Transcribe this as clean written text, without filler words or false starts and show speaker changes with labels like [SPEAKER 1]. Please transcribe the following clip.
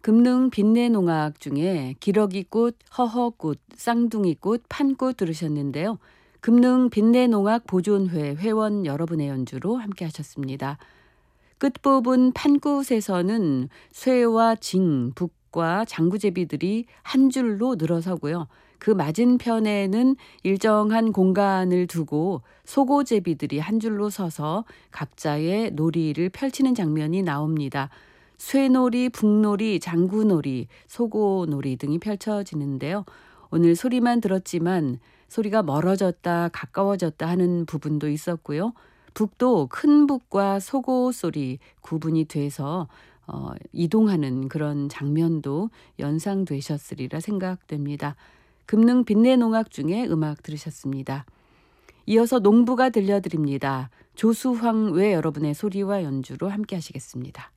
[SPEAKER 1] 금능 빛내농악 중에 기러기꽃, 허허꽃, 쌍둥이꽃, 판꽃 들으셨는데요. 금능 빛내농악 보존회 회원 여러분의 연주로 함께 하셨습니다. 끝부분 판꽃에서는 쇠와 징, 북과 장구제비들이 한 줄로 늘어서고요. 그 맞은편에는 일정한 공간을 두고 소고제비들이 한 줄로 서서 각자의 놀이를 펼치는 장면이 나옵니다. 쇠놀이, 북놀이, 장구놀이, 소고놀이 등이 펼쳐지는데요. 오늘 소리만 들었지만 소리가 멀어졌다 가까워졌다 하는 부분도 있었고요. 북도 큰 북과 소고 소리 구분이 돼서 이동하는 그런 장면도 연상되셨으리라 생각됩니다. 금능 빛내농악 중에 음악 들으셨습니다. 이어서 농부가 들려드립니다. 조수황 외 여러분의 소리와 연주로 함께 하시겠습니다.